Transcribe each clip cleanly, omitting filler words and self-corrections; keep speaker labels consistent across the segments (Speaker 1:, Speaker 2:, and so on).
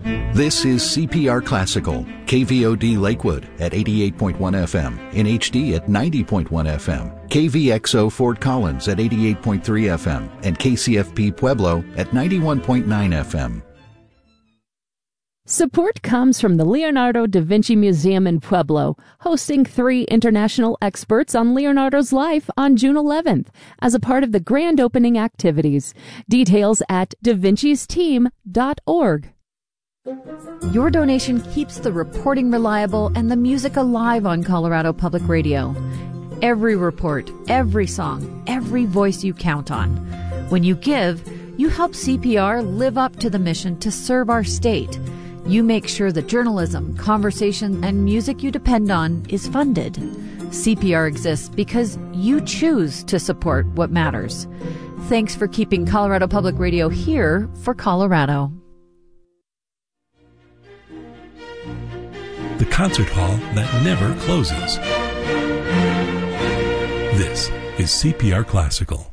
Speaker 1: This is CPR Classical, KVOD Lakewood at 88.1 FM, in HD at 90.1 FM, KVXO Fort Collins at 88.3 FM, and KCFP Pueblo at 91.9 FM.
Speaker 2: Support comes from the Leonardo da Vinci Museum in Pueblo, hosting 3 international experts on Leonardo's life on June 11th as a part of the grand opening activities. Details at davincisteam.org.
Speaker 3: Your donation keeps the reporting reliable and the music alive on Colorado Public Radio. Every report, every song, every voice you count on. When you give, you help CPR live up to the mission to serve our state. You make sure the journalism, conversation, and music you depend on is funded. CPR exists because you choose to support what matters. Thanks for keeping Colorado Public Radio here for Colorado.
Speaker 4: The concert hall that never closes. This is CPR Classical.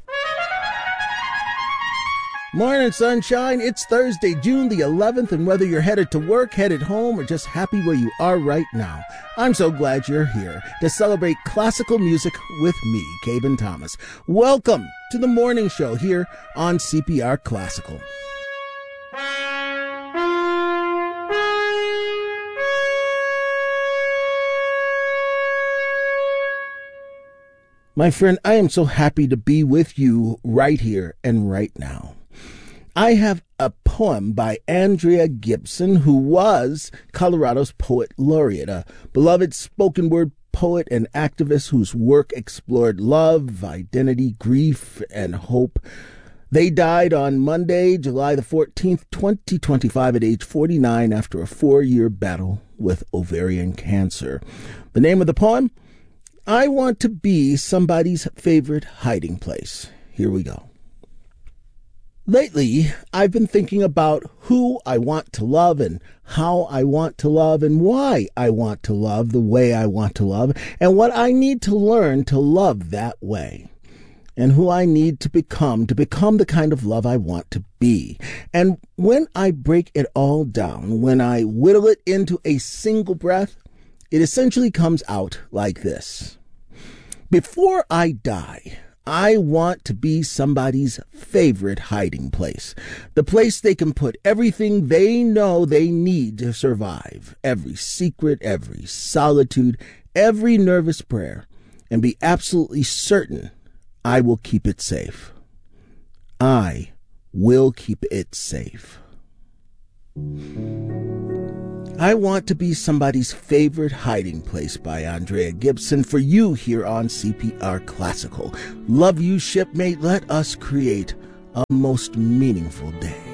Speaker 5: Morning, sunshine. It's Thursday, June the 11th, and whether you're headed to work, headed home, or just happy where you are right now, I'm so glad you're here to celebrate classical music with me, Caben Thomas. Welcome to the morning show here on CPR Classical. My friend, I am so happy to be with you right here and right now. I have a poem by Andrea Gibson, who was Colorado's Poet Laureate, a beloved spoken word poet and activist whose work explored love, identity, grief, and hope. They died on Monday, July the 14th, 2025, at age 49 after a 4-year battle with ovarian cancer. The name of the poem? I want to be somebody's favorite hiding place. Here we go. Lately, I've been thinking about who I want to love and how I want to love and why I want to love the way I want to love and what I need to learn to love that way and who I need to become the kind of love I want to be. And when I break it all down, when I whittle it into a single breath, it essentially comes out like this. Before I die, I want to be somebody's favorite hiding place. The place they can put everything they know they need to survive. Every secret, every solitude, every nervous prayer. And be absolutely certain I will keep it safe. I will keep it safe. I Want to Be Somebody's Favorite Hiding Place by Andrea Gibson for you here on CPR Classical. Love you, shipmate. Let us create a most meaningful day.